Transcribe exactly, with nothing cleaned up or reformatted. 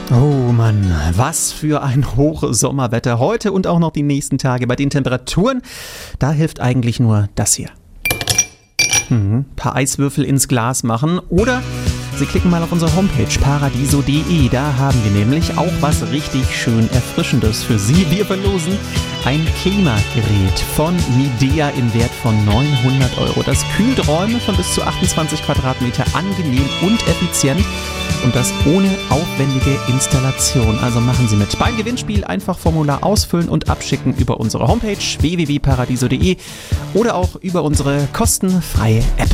Oh Mann, was für ein Hochsommerwetter heute und auch noch die nächsten Tage. Bei den Temperaturen, da hilft eigentlich nur das hier. Mhm, paar Eiswürfel ins Glas machen oder Sie klicken mal auf unsere Homepage paradiso punkt de. Da haben wir nämlich auch was richtig schön Erfrischendes für Sie. Wir verlosen ein Klimagerät von Midea im Wert von neunhundert Euro. Das kühlt Räume von bis zu achtundzwanzig Quadratmeter angenehm und effizient. Und das ohne aufwendige Installation. Also machen Sie mit. Beim Gewinnspiel einfach Formular ausfüllen und abschicken über unsere Homepage w w w punkt paradiso punkt de oder auch über unsere kostenfreie App.